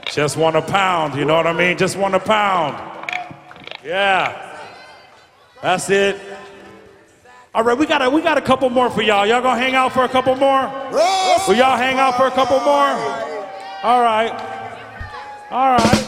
Just want a pound, you know what I mean? Just want a pound. Yeah. That's it. All right, we got a couple more for y'all. Y'all gonna hang out for a couple more? Will y'all hang out for a couple more? All right. All right.